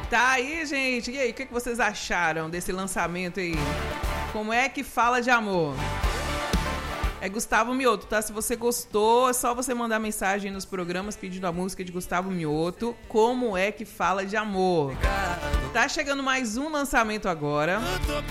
Tá aí, gente. E aí, o que vocês acharam desse lançamento aí? Como é que fala de amor? É Gustavo Mioto, tá? Se você gostou, é só você mandar mensagem nos programas pedindo a música de Gustavo Mioto. Como é que fala de amor? Tá chegando mais um lançamento agora.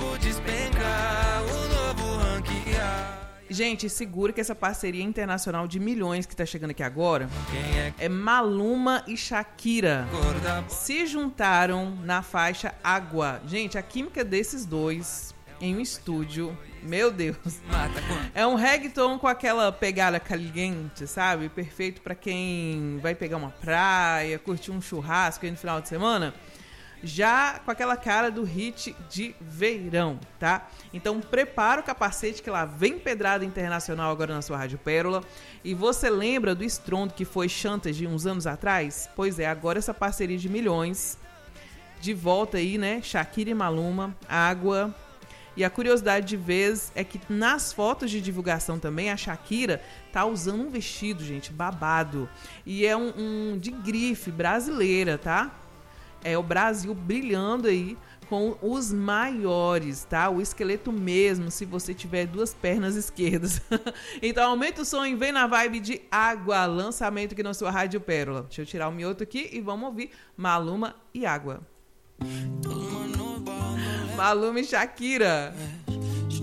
Gente, segura que essa parceria internacional de milhões que tá chegando aqui agora é Maluma e Shakira. Se juntaram na faixa Água. Gente, a química desses dois em um estúdio, meu Deus. É um reggaeton com aquela pegada caliente, sabe? Perfeito pra quem vai pegar uma praia, curtir um churrasco aí no final de semana. Já com aquela cara do hit de verão, tá? Então prepara o capacete que lá vem pedrada internacional agora na sua Rádio Pérola. E você lembra do estrondo que foi Chantage uns anos atrás? Pois é, agora essa parceria de milhões de volta aí, né? Shakira e Maluma, Água. E a curiosidade de vez é que nas fotos de divulgação também a Shakira tá usando um vestido, gente, babado. E é um de grife brasileira, tá? É o Brasil brilhando aí com os maiores, tá? O esqueleto mesmo, se você tiver duas pernas esquerdas. Então aumenta o som e vem na vibe de Água, lançamento aqui na sua Rádio Pérola. Deixa eu tirar o mioto aqui e vamos ouvir Maluma e Água. Maluma e Shakira.